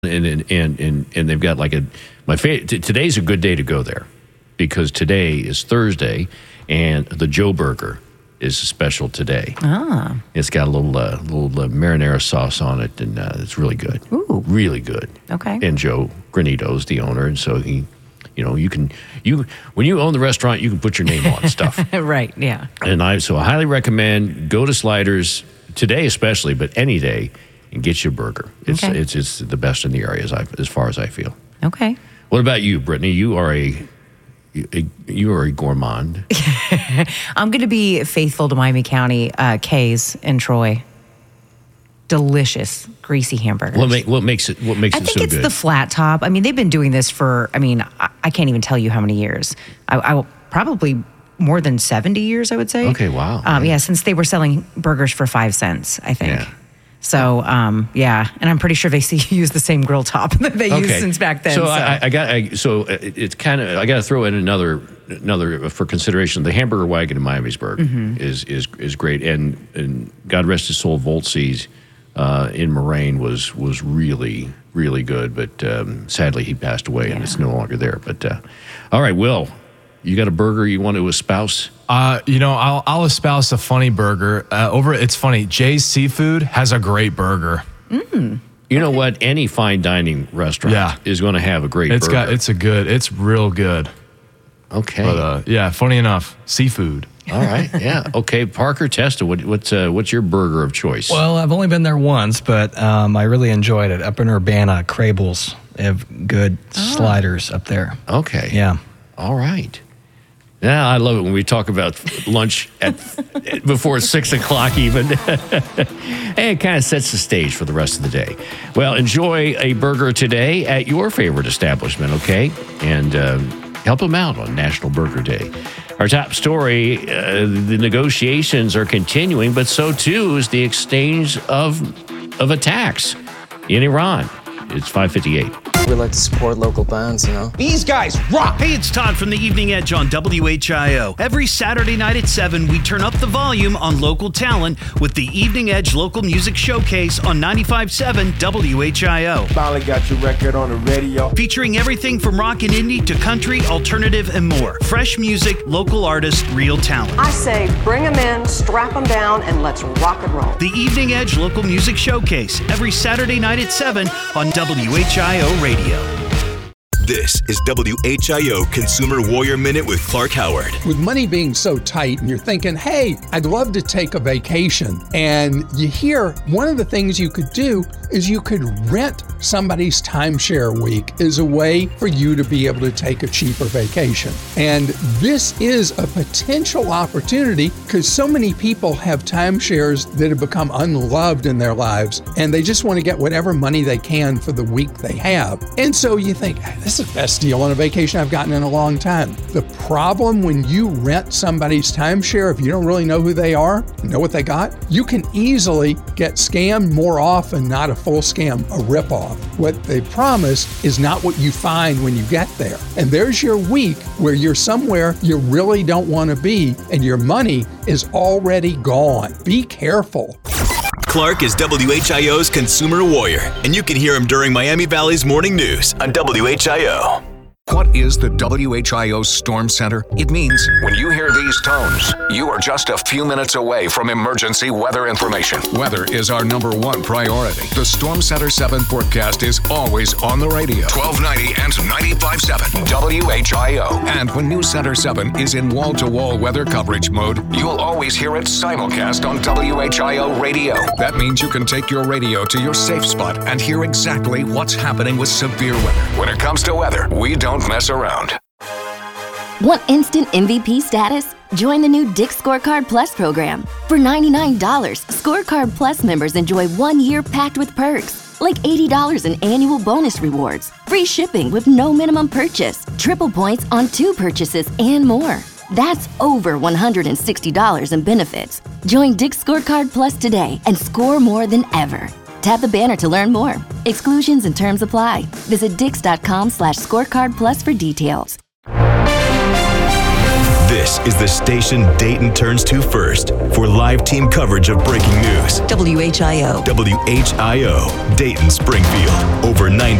and they've got like today's a good day to go there because today is Thursday, and the Joe Burger is special today. It's got a little marinara sauce on it, and it's really good. Ooh, really good. Okay. And Joe Granito is the owner, and so he, when you own the restaurant, you can put your name on stuff. Right. Yeah. And I highly recommend go to Sliders today, especially, but any day, and get you a burger. It's the best in the area as far as I feel. Okay. What about you, Brittany? You are a gourmand. I'm going to be faithful to Miami County, K's in Troy. Delicious, greasy hamburgers. What makes it so good? I think it's the flat top. I mean, they've been doing this for, I can't even tell you how many years. I probably more than 70 years, I would say. Okay, wow. Yeah, since they were selling burgers for 5 cents, I think. Yeah. So, yeah, and I'm pretty sure they use the same grill top that they used since back then. So I got to throw in another for consideration. The Hamburger Wagon in Miamisburg is great, and God rest his soul, Voltse's in Moraine was really, really good, but sadly he passed away and it's no longer there. But all right, Will, you got a burger you want to espouse? I'll espouse a funny burger. It's funny. Jay's Seafood has a great burger. You know what? Any fine dining restaurant is going to have a great burger. It's real good. Okay. But funny enough, seafood. All right. Yeah. Okay. Parker Testa, what's your burger of choice? Well, I've only been there once, but I really enjoyed it. Up in Urbana, Crable's. They have good sliders up there. Okay. Yeah. All right. Yeah, I love it when we talk about lunch before 6 o'clock even. And it kind of sets the stage for the rest of the day. Well, enjoy a burger today at your favorite establishment, okay? And help them out on National Burger Day. Our top story, the negotiations are continuing, but so too is the exchange of attacks in Iran. It's 5:58. We like to support local bands, These guys rock! Hey, it's Todd from the Evening Edge on WHIO. Every Saturday night at 7, we turn up the volume on local talent with the Evening Edge Local Music Showcase on 95.7 WHIO. Finally got your record on the radio. Featuring everything from rock and indie to country, alternative, and more. Fresh music, local artists, real talent. I say bring them in, strap them down, and let's rock and roll. The Evening Edge Local Music Showcase, every Saturday night at 7 on WHIO Radio. This is WHIO Consumer Warrior Minute with Clark Howard. With money being so tight and you're thinking, hey, I'd love to take a vacation. And you hear one of the things you could do is you could rent somebody's timeshare week as a way for you to be able to take a cheaper vacation. And this is a potential opportunity because so many people have timeshares that have become unloved in their lives and they just want to get whatever money they can for the week they have. And so you think, this is the best deal on a vacation I've gotten in a long time. The problem when you rent somebody's timeshare, if you don't really know who they are, know what they got, you can easily get scammed more often, not a full scam, a ripoff. What they promise is not what you find when you get there. And there's your week where you're somewhere you really don't want to be and your money is already gone. Be careful. Clark is WHIO's Consumer Warrior, and you can hear him during Miami Valley's Morning News on WHIO. What is the WHIO Storm Center? It means when you hear these tones, you are just a few minutes away from emergency weather information. Weather is our number one priority. The Storm Center 7 forecast is always on the radio. 1290 and 95.7 WHIO. And when News Center 7 is in wall-to-wall weather coverage mode, you'll always hear it simulcast on WHIO radio. That means you can take your radio to your safe spot and hear exactly what's happening with severe weather. When it comes to weather, we don't mess around. Want instant MVP status? Join the new Dick's Scorecard Plus program. For $99, Scorecard Plus members enjoy 1 year packed with perks, like $80 in annual bonus rewards, free shipping with no minimum purchase, triple points on 2 purchases, and more. That's over $160 in benefits. Join Dick's Scorecard Plus today and score more than ever. Tap the banner to learn more. Exclusions and terms apply. Visit Dix.com/scorecard plus for details. This is the station Dayton turns to first for live team coverage of breaking news. WHIO. WHIO, Dayton, Springfield, over 90